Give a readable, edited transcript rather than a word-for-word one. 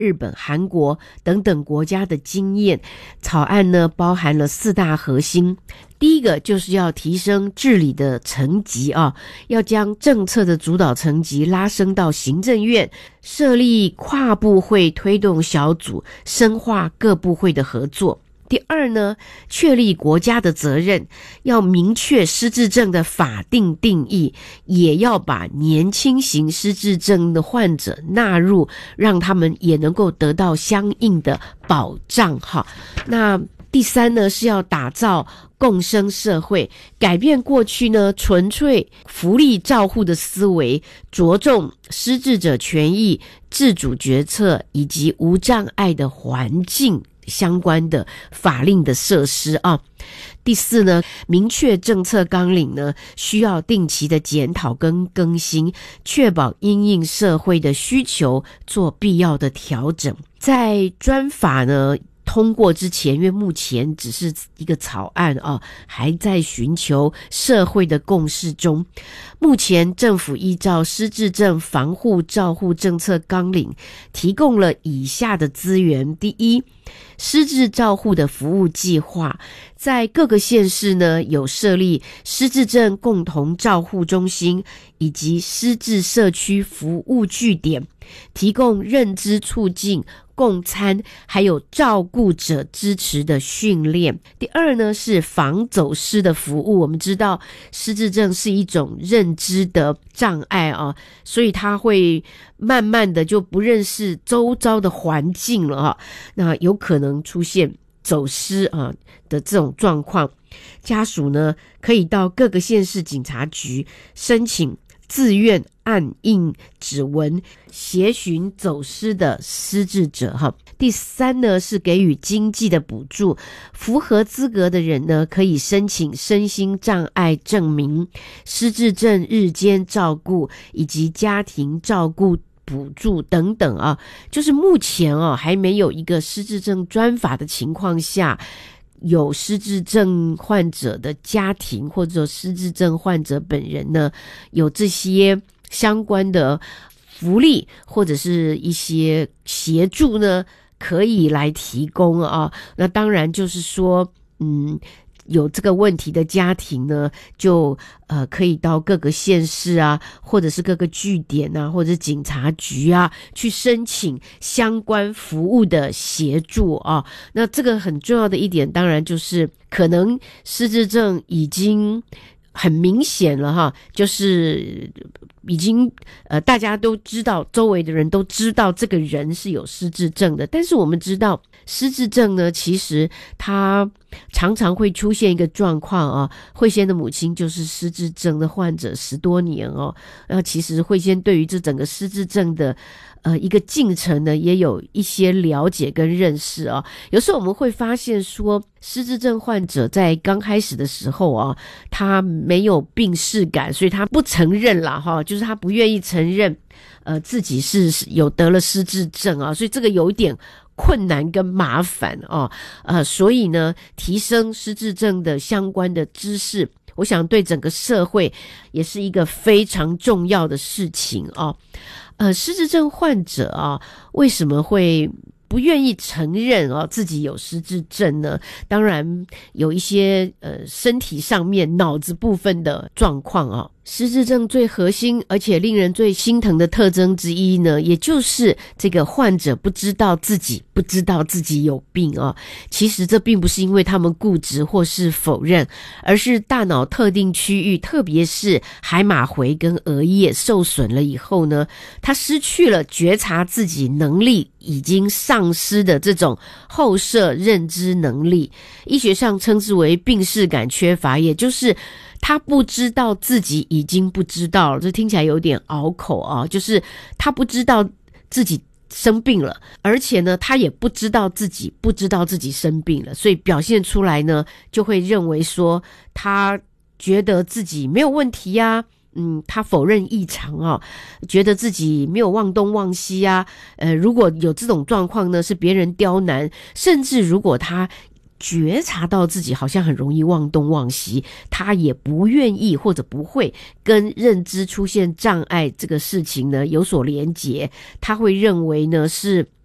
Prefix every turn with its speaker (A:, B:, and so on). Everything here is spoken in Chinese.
A: 日本、韩国等等国家的经验。草案呢包含了4大核心。第一个就是要提升治理的层级要将政策的主导层级拉升到行政院，设立跨部会推动小组，深化各部会的合作。第二呢，确立国家的责任，要明确失智症的法定定义，也要把年轻型失智症的患者纳入，让他们也能够得到相应的保障那第三呢，是要打造共生社会，改变过去呢纯粹福利照护的思维，着重失智者权益、自主决策以及无障碍的环境相关的法令的设施第四呢，明确政策纲领呢需要定期的检讨跟更新，确保因应社会的需求做必要的调整。在专法呢通过之前，因为目前只是一个草案还在寻求社会的共识中。目前政府依照失智症防护照护政策纲领提供了以下的资源。第一，失智照护的服务计划，在各个县市呢有设立失智症共同照护中心以及失智社区服务据点，提供认知促进、共餐还有照顾者支持的训练。第二呢，是防走失的服务。我们知道失智症是一种认知的障碍所以他会慢慢的就不认识周遭的环境了那有可能出现走失的这种状况。家属呢可以到各个县市警察局申请自愿按印指纹协寻走失的失智者第三呢，是给予经济的补助，符合资格的人呢可以申请身心障碍证明、失智症日间照顾以及家庭照顾补助等等就是目前还没有一个失智症专法的情况下，有失智症患者的家庭或者失智症患者本人呢有这些相关的福利或者是一些协助呢可以来提供那当然就是说有这个问题的家庭呢就可以到各个县市或者是各个据点或者警察局去申请相关服务的协助那这个很重要的一点当然就是可能失智症已经很明显了就是已经大家都知道，周围的人都知道这个人是有失智症的。但是我们知道失智症呢其实它常常会出现一个状况慧仙的母亲就是失智症的患者10多年其实慧仙对于这整个失智症的一个进程呢也有一些了解跟认识有时候我们会发现说失智症患者在刚开始的时候他没有病识感，所以他不承认啦就是他不愿意承认自己是有得了失智症所以这个有一点困难跟麻烦所以呢提升失智症的相关的知识，我想对整个社会也是一个非常重要的事情失智症患者为什么会不愿意承认自己有失智症呢？当然有一些身体上面脑子部分的状况失智症最核心而且令人最心疼的特征之一呢，也就是这个患者不知道自己有病其实这并不是因为他们固执或是否认，而是大脑特定区域，特别是海马回跟额叶受损了以后呢，他失去了觉察自己能力，已经丧失的这种后设认知能力，医学上称之为病识感缺乏，也就是他不知道自己已经不知道了，这听起来有点拗口就是他不知道自己生病了，而且呢他也不知道自己生病了，所以表现出来呢就会认为说他觉得自己没有问题他否认异常觉得自己没有忘东忘西如果有这种状况呢是别人刁难，甚至如果他觉察到自己好像很容易忘东忘西，他也不愿意或者不会跟认知出现障碍这个事情呢有所连结，他会认为呢是